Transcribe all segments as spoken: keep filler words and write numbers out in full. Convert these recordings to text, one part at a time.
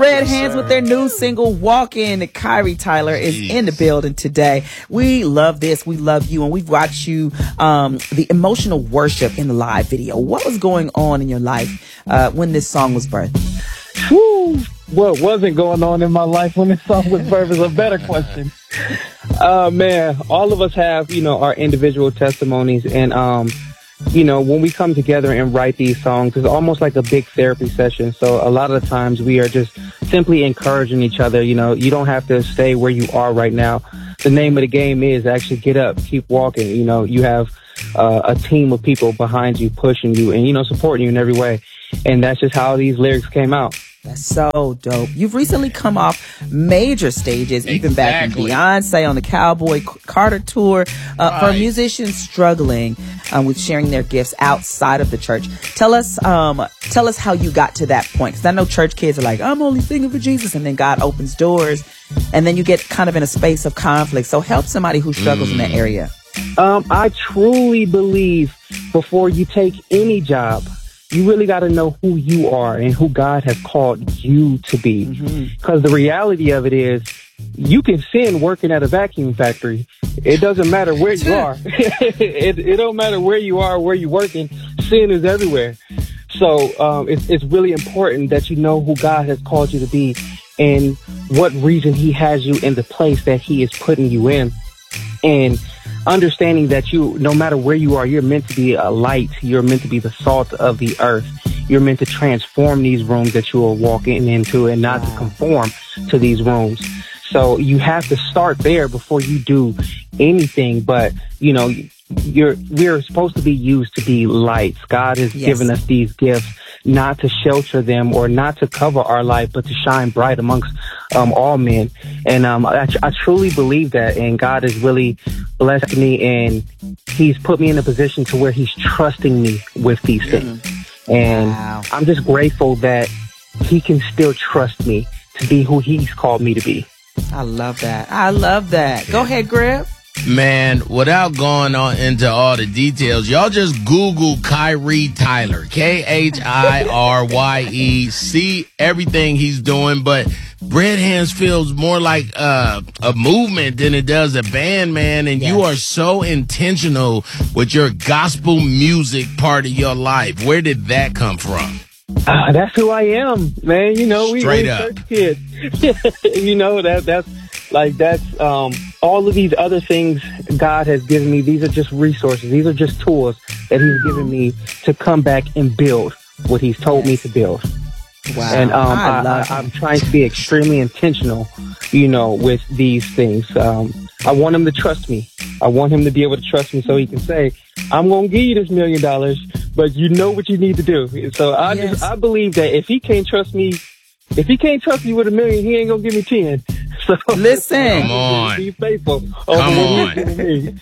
Red Hands with their new single, Walkin'. Kyrie Tyler is Jeez. in the building today. We love this. We love you. And we've watched you, um, the emotional worship in the live video. What was going on in your life uh, when this song was birthed? Woo! What wasn't going on in my life when this song was birthed is a better question. Uh, man, all of us have, you know, our individual testimonies. And, um, you know, when we come together and write these songs, it's almost like a big therapy session. So a lot of the times we are just simply encouraging each other. You know, you don't have to stay where you are right now. The name of the game is actually get up, keep walking. You know, you have uh, a team of people behind you, pushing you and, you know, supporting you in every way. And that's just how these lyrics came out. That's so dope. You've recently come off major stages, exactly. even back in Beyonce on the Cowboy Carter tour, uh, right. for musicians struggling um, with sharing their gifts outside of the church. Tell us, um, tell us how you got to that point. Because I know church kids are like, I'm only singing for Jesus, and then God opens doors, and then you get kind of in a space of conflict. So help somebody who struggles mm. in that area. Um, I truly believe before you take any job, you really got to know who you are and who God has called you to be. Because mm-hmm. the reality of it is, you can sin working at a vacuum factory. It doesn't matter where you are. it, it don't matter where you are, where you're working. Sin is everywhere. So um, it's, it's really important that you know who God has called you to be and what reason he has you in the place that he is putting you in. And understanding that you, no matter where you are, you're meant to be a light. You're meant to be the salt of the earth. You're meant to transform these rooms that you are walking into and not to conform to these rooms. So you have to start there before you do anything. But, you know, you're, we're supposed to be used to be lights. God has yes. given us these gifts not to shelter them or not to cover our light, but to shine bright amongst um, all men. And um, I, I truly believe that. And God has really blessed me, and he's put me in a position to where he's trusting me with these things. And wow. I'm just grateful that he can still trust me to be who he's called me to be. I love that. I love that. Go ahead, Griff. Man, without going on into all the details, y'all just Google Kyrie Tyler, K H I R Y E, see everything he's doing. But Red Hands feels more like uh, a movement than it does a band, man. And yes. you are so intentional with your gospel music part of your life. Where did that come from? Uh, that's who I am, man. You know, we, Straight we up. church kids. you know, that that's like that's um, all of these other things God has given me. These are just resources. These are just tools that he's given me to come back and build what he's told me to build. Wow. And um, I I, love I, I'm trying to be extremely intentional, you know, with these things. Um, I want him to trust me. I want him to be able to trust me so he can say, I'm going to give you this million dollars, but you know what you need to do. So I yes. just, I believe that if he can't trust me, if he can't trust me with a million, he ain't going to give me ten. So listen, come on, be faithful. Come on.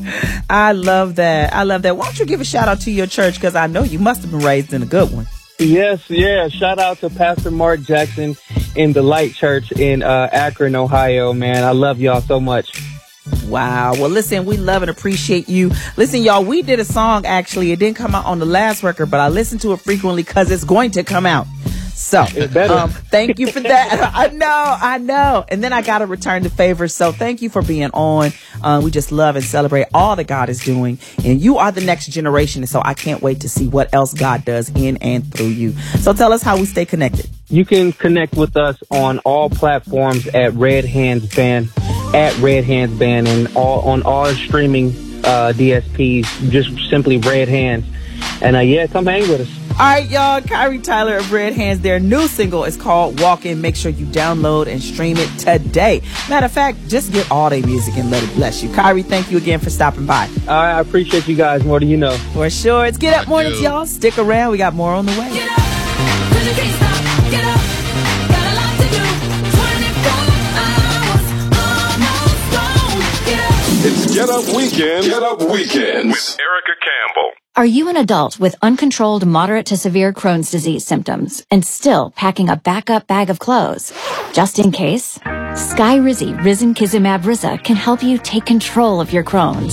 I love that. I love that. Why don't you give a shout out to your church? Because I know you must have been raised in a good one. Yes, yeah. Shout out to Pastor Mark Jackson in the Light Church in uh, Akron, Ohio, man. I love y'all so much. Wow. Well, listen, we love and appreciate you. Listen, y'all, we did a song, actually. It didn't come out on the last record, but I listen to it frequently because it's going to come out. So, um, thank you for that. I know, I know. And then I got to return the favor. So thank you for being on. Uh, we just love and celebrate all that God is doing. And you are the next generation. And so I can't wait to see what else God does in and through you. So tell us how we stay connected. You can connect with us on all platforms at Red Hands Band, at Red Hands Band, and all on all streaming uh, D S Ps, just simply Red Hands. And uh, yeah, come hang with us. All right, y'all. Kyrie Tyler of Red Hands. Their new single is called Walkin'. Make sure you download and stream it today. Matter of fact, just get all their music and let it bless you. Kyrie, thank you again for stopping by. All right, I appreciate you guys more than you know. For sure. It's Get Up Mornings, y'all. Stick around. We got more on the way. Get up, 'cause you can't stop. Get up, got a lot to do. twenty-four hours, almost gone. Get up. It's Get Up Weekend. Get Up Weekends with Erica Campbell. Are you an adult with uncontrolled moderate to severe Crohn's disease symptoms and still packing a backup bag of clothes? Just in case, Skyrizi Risankizumab Riza can help you take control of your Crohn's.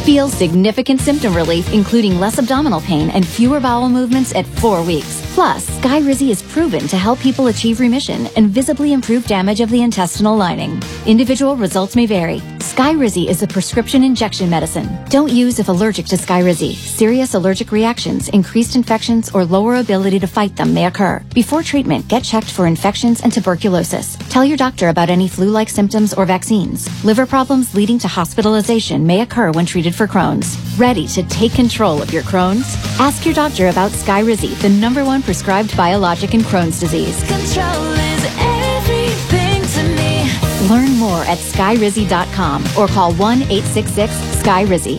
Feel significant symptom relief, including less abdominal pain and fewer bowel movements at four weeks. Plus, Skyrizi is proven to help people achieve remission and visibly improve damage of the intestinal lining. Individual results may vary. Skyrizi is a prescription injection medicine. Don't use if allergic to Skyrizi. Serious allergic reactions, increased infections, or lower ability to fight them may occur. Before treatment, get checked for infections and tuberculosis. Tell your doctor about any flu-like symptoms or vaccines. Liver problems leading to hospitalization may occur when treated for Crohn's. Ready to take control of your Crohn's? Ask your doctor about Skyrizi, the number one prescribed biologic in Crohn's disease. Control is everything to me. Learn more at skyrizi dot com or call one eight six six Skyrizi.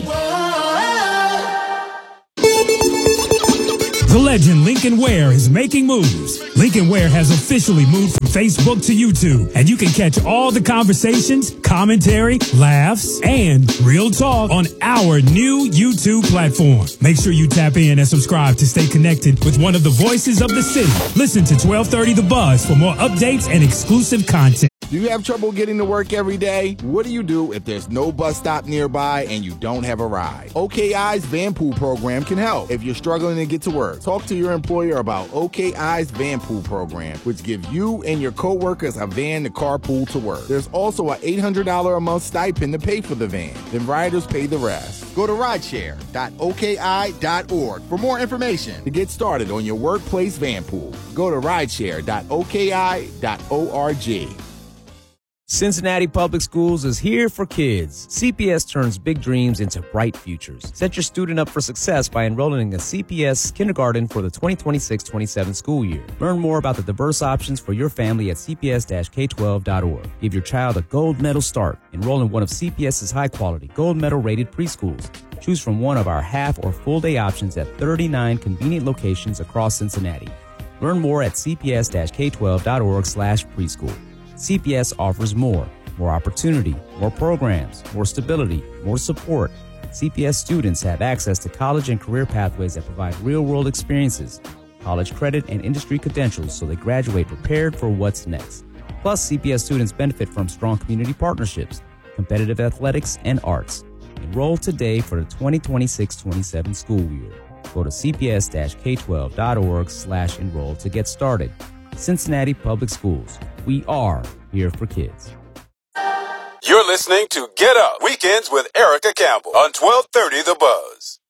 The legend Lincoln Ware is making moves. Lincoln Ware has officially moved from Facebook to YouTube, and you can catch all the conversations, commentary, laughs, and real talk on our new YouTube platform. Make sure you tap in and subscribe to stay connected with one of the voices of the city. Listen to twelve thirty The Buzz for more updates and exclusive content. Do you have trouble getting to work every day? What do you do if there's no bus stop nearby and you don't have a ride? O K I's Van Pool program can help. If you're struggling to get to work, talk to your employer about O K I's Van Pool program, which gives you and your coworkers a van to carpool to work. There's also an eight hundred dollars a month stipend to pay for the van. Then riders pay the rest. Go to rideshare dot O K I dot org for more information to get started on your workplace van pool. Go to rideshare dot O K I dot org. Cincinnati Public Schools is here for kids. C P S turns big dreams into bright futures. Set your student up for success by enrolling in a C P S kindergarten for the twenty twenty-six twenty-seven school year. Learn more about the diverse options for your family at c p s dash k twelve dot org. Give your child a gold medal start. Enroll in one of CPS's high-quality gold medal rated preschools. Choose from one of our half or full day options at thirty-nine convenient locations across Cincinnati. Learn more at c p s dash k twelve dot org slash preschool. C P S offers more, more opportunity, more programs, more stability, more support. C P S students have access to college and career pathways that provide real-world experiences, college credit, and industry credentials so they graduate prepared for what's next. Plus, C P S students benefit from strong community partnerships, competitive athletics, and arts. Enroll today for the twenty twenty-six twenty-seven school year. Go to c p s dash k twelve dot org slash enroll to get started. Cincinnati Public Schools. We are here for kids. You're listening to Get Up Weekends with Erica Campbell on twelve thirty The Buzz.